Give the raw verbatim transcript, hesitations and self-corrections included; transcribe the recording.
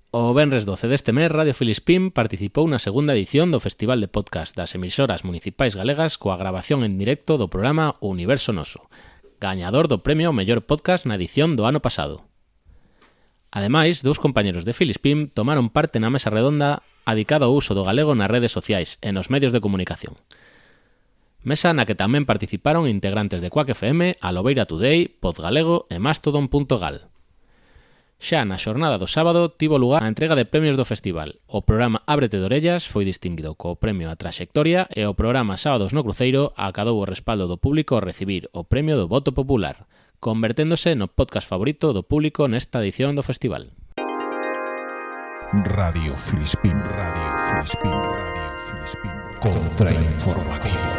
O venres doce deste mes, Radio Filispín participou na segunda edición do Festival de Podcast das emisoras municipais galegas coa grabación en directo do programa O Universo Noso, gañador do premio ao mellor podcast na edición do ano pasado. Ademais, dous compañeros de Filispín tomaron parte na mesa redonda adicada ao uso do galego nas redes sociais e nos medios de comunicación. Mesa na que tamén participaron integrantes de Quack F M, Alobeira Today, Podgalego e Mastodon punto gal. Xa na xornada do sábado tivo lugar a entrega de premios do festival. O programa Ábrete de Orellas foi distinguido co premio a Traxectoria e o programa Sábados no Cruceiro acadou o respaldo do público ao recibir o premio do voto popular, converténdose no podcast favorito do público nesta edición do festival. Radio Filispín, Radio Filispín, Radio Filispín. Contrainformativo.